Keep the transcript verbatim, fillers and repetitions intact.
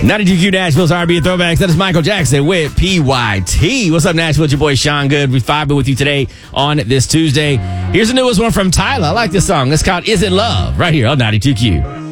ninety-two Q Nashville's R and B and Throwbacks. That is Michael Jackson with P Y T. What's up, Nashville? It's your boy, Sean Good. We're vibing with you today on this Tuesday. Here's the newest one from Tyler. I like this song. It's called Is It Love? Right here on ninety-two Q.